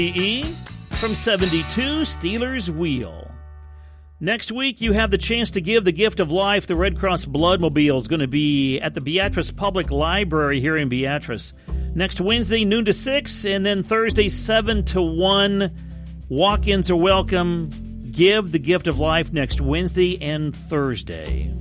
From 72 Steelers Wheel. Next week, you have the chance to give the gift of life. The Red Cross Bloodmobile is going to be at the Beatrice Public Library here in Beatrice. Next Wednesday, noon to 6, and then Thursday, 7 to 1. Walk-ins are welcome. Give the gift of life next Wednesday and Thursday.